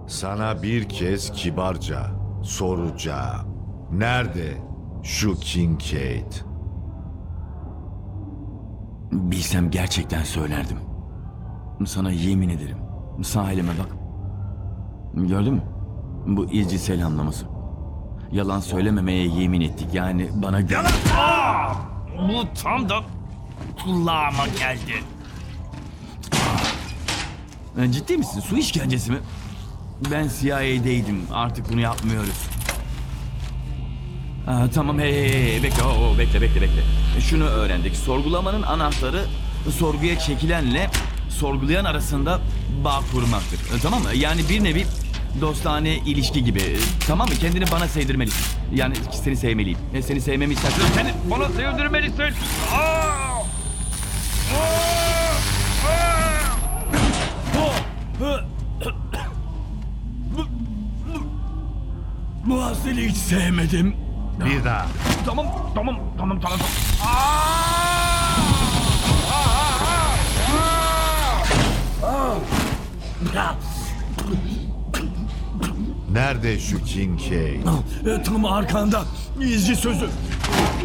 Sana bir kez kibarca soracağım. Nerede şu Kincaid? Bilsem gerçekten söylerdim. Sana yemin ederim. Sağ elime bak. Gördün mü? Bu izci selamlaması. Yalan söylememeye yemin ettik. Yani bana Yalan! Bu tam da kulağıma geldi. Ciddi misin? Su işkencesi mi? Ben CIA'deydim. Artık bunu yapmıyoruz. Tamam hey, bekle. Bekle. Şunu öğrendik. Sorgulamanın anahtarı sorguya çekilenle sorgulayan arasında bağ kurmaktır. Tamam mı? Yani bir nevi dostane ilişki gibi. Tamam mı? Kendini bana sevdirmelisin. Yani seni sevmeliyim. Seni sevmemi istersen... Seni bana sevdirmelisin. Bu hastayı hiç sevmedim. Bir daha. Tamam. Nerede şu Kincaid? Tam arkanda. İzci sözü.